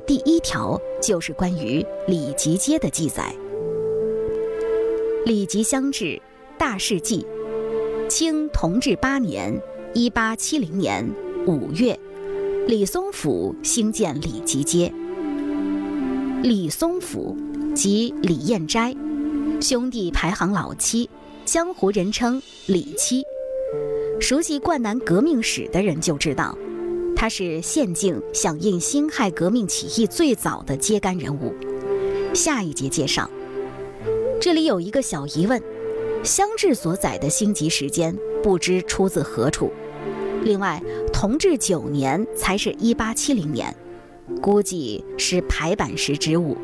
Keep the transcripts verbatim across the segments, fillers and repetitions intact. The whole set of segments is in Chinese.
第一条就是关于李吉街的记载。李吉乡志大事记，清同治八年一八七零年五月，李松甫兴建李吉街。李松甫即李彦斋，兄弟排行老七，江湖人称李七。熟悉灌南革命史的人就知道，他是县境响应辛亥革命起义最早的揭竿人物。下一节介绍。这里有一个小疑问，乡志所载的兴集时间不知出自何处。另外，同治九年才是一八七零年，估计是排版时之误。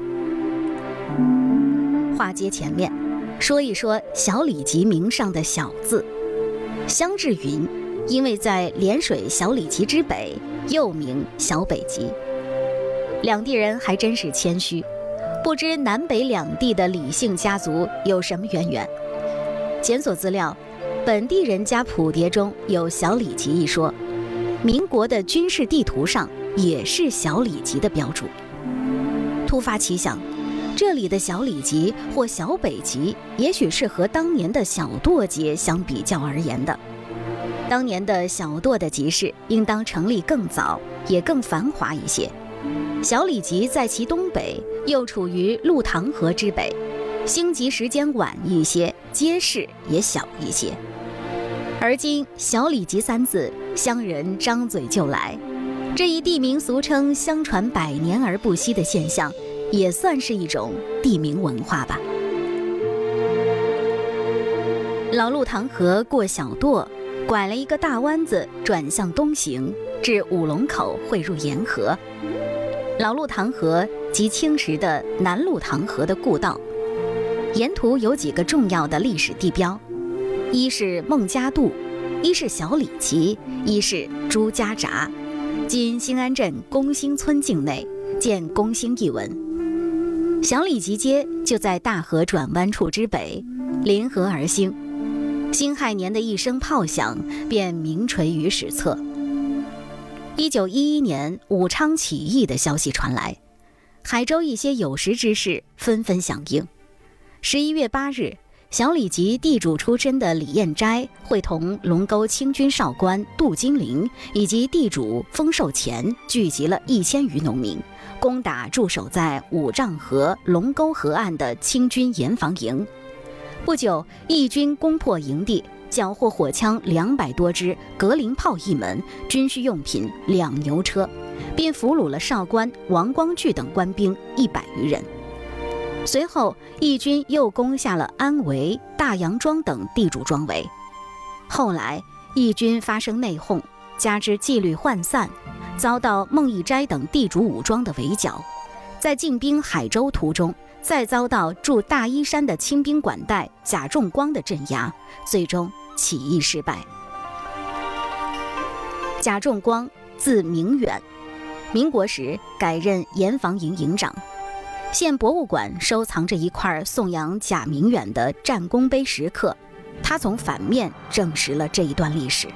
话接前面，说一说小李吉名上的小字。乡志云，因为在涟水小李吉之北，又名小北吉。两地人还真是谦虚，不知南北两地的李姓家族有什么渊源。检索资料，本地人家谱牒中有小李吉一说，民国的军事地图上也是小李吉的标注。突发奇想，这里的小李吉或小北吉，也许是和当年的小垛街相比较而言的。当年的小垛的集市应当成立更早，也更繁华一些。小李吉在其东北，又处于鹿塘河之北，兴集时间晚一些，街市也小一些。而今小李吉三字，乡人张嘴就来，这一地名俗称相传百年而不息的现象，也算是一种地名文化吧。老鹿塘河过小垛，拐了一个大弯子，转向东行，至五龙口汇入沿河。老鹿塘河即清时的南鹿塘河的故道，沿途有几个重要的历史地标，一是孟家渡，一是小李吉，一是朱家闸，今兴安镇公兴村境内，见公兴一文。小李吉街就在大河转弯处之北，临河而兴。辛亥年的一声炮响，便名垂于史册。一九一一年武昌起义的消息传来，海州一些有识之士纷纷响应。十一月八日，小李吉地主出身的李彦斋会同龙沟清军少官杜金陵以及地主封寿前聚集了一千余农民，攻打驻守在五丈河龙沟河岸的清军严防营。不久，义军攻破营地，缴获火枪两百多支，格林炮一门，军需用品两牛车，并俘虏了少官王光聚等官兵一百余人。随后，义军又攻下了安围、大杨庄等地主庄围。后来，义军发生内讧，加之纪律涣散，遭到孟义斋等地主武装的围剿。在进兵海州途中，再遭到驻大依山的清兵管带贾仲光的镇压，最终起义失败。贾仲光字明远，民国时改任严防营营长。现博物馆收藏着一块颂扬贾明远的战功碑石刻，他从反面证实了这一段历史。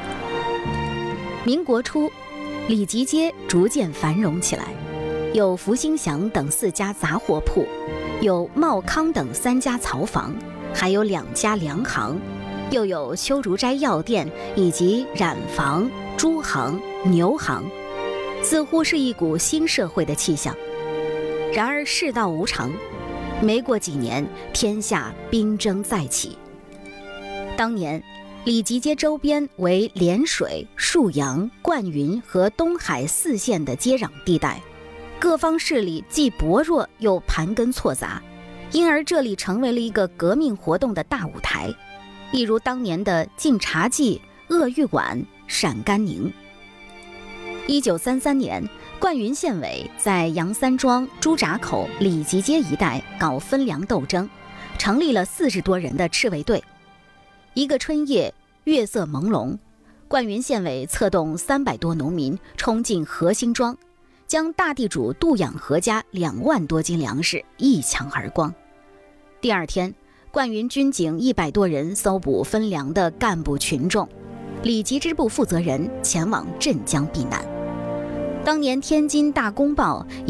民国初，李吉街逐渐繁荣起来，有福兴祥等四家杂货铺，有茂康等三家草坊，还有两家粮行，又有秋竹斋药店以及染坊、猪行、牛行，似乎是一股新社会的气象。然而世道无常，没过几年，天下兵争再起。当年李吉街周边为涟水、沭阳、灌云和东海四县的接壤地带，各方势力既薄弱又盘根错杂，因而这里成为了一个革命活动的大舞台，一如当年的晋察冀、鄂豫皖、陕甘宁。一九三三年，灌云县委在杨三庄、朱闸口、李吉街一带搞分粮斗争，成立了四十多人的赤卫队。一个春夜，月色朦胧，灌云县委策动三百多农民冲进何兴庄，将大地主杜养和家两万多斤粮食一抢而光。第二天，灌云军警一百多人搜捕分粮的干部群众，李吉支部负责人前往镇江避难。当年天津大公报